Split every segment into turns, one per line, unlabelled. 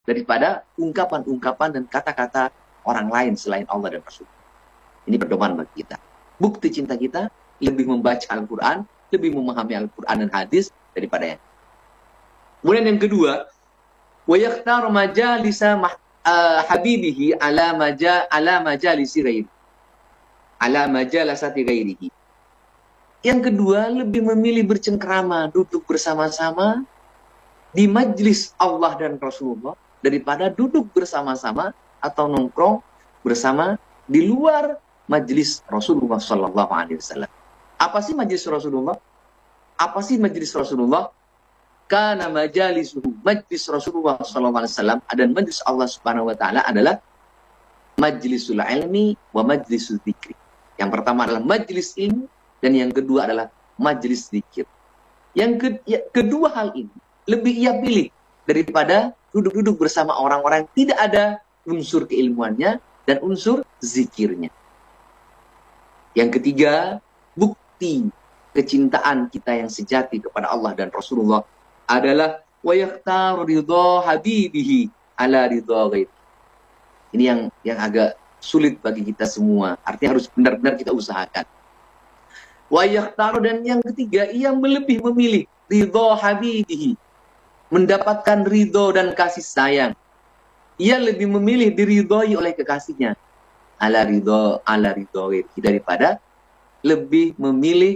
daripada ungkapan-ungkapan dan kata-kata orang lain selain Allah dan Rasul. Ini pedoman bagi kita. Bukti cinta kita lebih membaca Al-Quran, lebih memahami Al-Quran dan hadis daripada yang. Kemudian yang kedua, wa yakhtar majalisa habibihi ala majalisi ghairi. Ala majalasati ghairihi. Yang kedua, lebih memilih bercengkrama, duduk bersama-sama di majlis Allah dan Rasulullah daripada duduk bersama-sama atau nongkrong bersama di luar majlis Rasulullah Sallallahu Alaihi Wasallam. Apa sih majlis Rasulullah? Apa sih majlis Rasulullah? Karena majlis Rasulullah Sallallahu Alaihi Wasallam dan majlis Allah Subhanahu Wa Taala adalah majlisul ilmi wa majlisul dzikri. Yang pertama adalah majlis ilmu dan yang kedua adalah majlis zikir. Yang kedua hal ini lebih ia pilih daripada duduk-duduk bersama orang-orang yang tidak ada unsur keilmuannya dan unsur zikirnya. Yang ketiga, bukti kecintaan kita yang sejati kepada Allah dan Rasulullah adalah wa yakhtar ridha habibihi ala ridha ghairi. Ini yang agak sulit bagi kita semua. Artinya harus benar-benar kita usahakan. Wa yakhtar, dan yang ketiga, ia lebih memilih ridha habibihi, mendapatkan ridho dan kasih sayang. Ia lebih memilih diridhoi oleh kekasihnya. Ala ridho daripada lebih memilih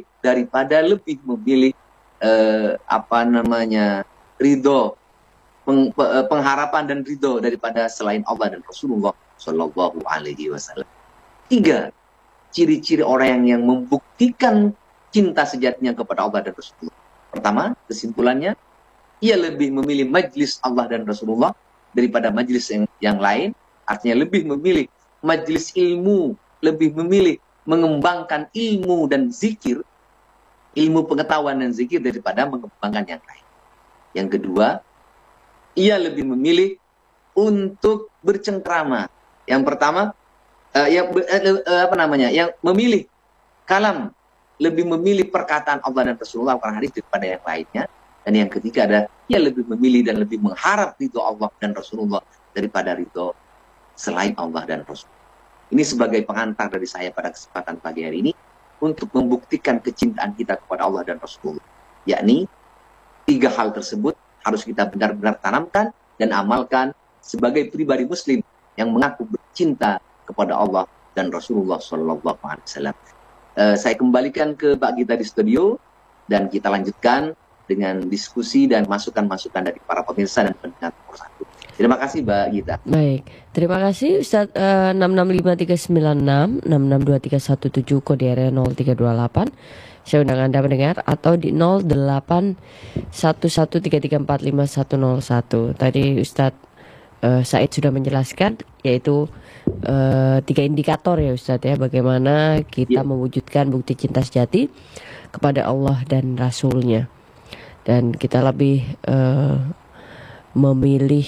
ridho, pengharapan dan ridho daripada selain Allah dan Rasulullah Shallallahu Alaihi Wasallam. 3 ciri-ciri orang yang membuktikan cinta sejatinya kepada Allah dan Rasulullah. Pertama, kesimpulannya, ia lebih memilih majlis Allah dan Rasulullah daripada majlis yang lain. Artinya lebih memilih majlis ilmu, lebih memilih mengembangkan ilmu dan zikir, ilmu pengetahuan dan zikir daripada mengembangkan yang lain. Yang kedua, ia lebih memilih untuk bercengkrama. Yang pertama, yang memilih kalam, lebih memilih perkataan Allah dan Rasulullah Al-Quran hadis daripada yang lainnya. Dan yang ketiga adalah ia lebih memilih dan lebih mengharap ridho Allah dan Rasulullah daripada ridho selain Allah dan Rasul. Ini sebagai pengantar dari saya pada kesempatan pagi hari ini untuk membuktikan kecintaan kita kepada Allah dan Rasulullah. Yakni 3 hal tersebut harus kita benar-benar tanamkan dan amalkan sebagai pribadi Muslim yang mengaku bercinta kepada Allah dan Rasulullah Sallallahu Alaihi Wasallam. Saya kembalikan ke Mbak Gita di studio dan kita lanjutkan dengan diskusi dan masukan-masukan dari para pemirsa dan pendengar nomor 1. Terima kasih Mbak Gita.
Baik, terima kasih Ustadz. 665396 662317 kode area 0328. Saya undang Anda mendengar atau di 081133455101. Tadi Ustadz Said sudah menjelaskan, yaitu 3 indikator ya Ustadz ya, bagaimana kita mewujudkan bukti cinta sejati kepada Allah dan Rasulnya. Dan kita lebih memilih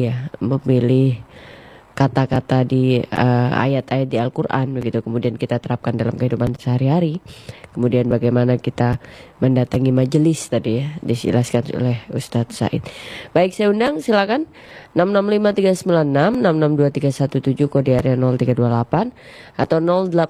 kata-kata di ayat-ayat di Al-Quran begitu, kemudian kita terapkan dalam kehidupan sehari-hari. Kemudian bagaimana kita mendatangi majelis tadi ya, dijelaskan oleh Ustadz Said. Baik, saya undang silakan 665396 662317 kode area 0328 atau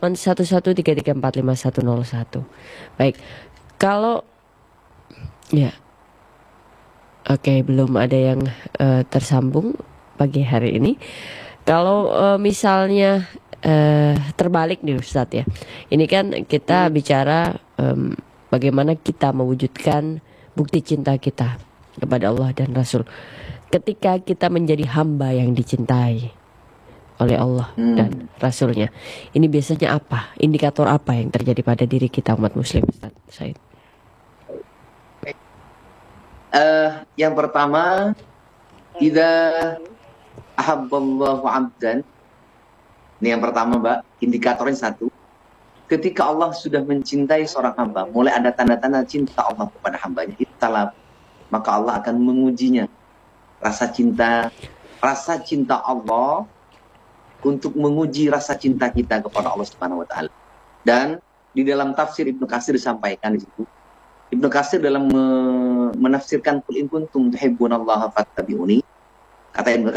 081133455101. Baik, kalau ya, oke, belum ada yang tersambung pagi hari ini. Kalau misalnya terbalik nih Ustadz ya, ini kan kita bicara bagaimana kita mewujudkan bukti cinta kita kepada Allah dan Rasul ketika kita menjadi hamba yang dicintai oleh Allah dan Rasulnya. Ini biasanya apa? Indikator apa yang terjadi pada diri kita umat Muslim, Ustadz Said?
Yang pertama, idza ahabballahu 'abdan. Ini yang pertama, Mbak. Indikatornya 1. Ketika Allah sudah mencintai seorang hamba, mulai ada tanda-tanda cinta Allah kepada hambanya, ittalab, maka Allah akan mengujinya. Rasa cinta Allah untuk menguji rasa cinta kita kepada Allah Subhanahu wa taala. Dan di dalam tafsir Ibnu Katsir disampaikan di situ. Ibnu Katsir dalam menafsirkan qul in kuntum tuhibbunallaha fattabi'uni, Kata Ibnu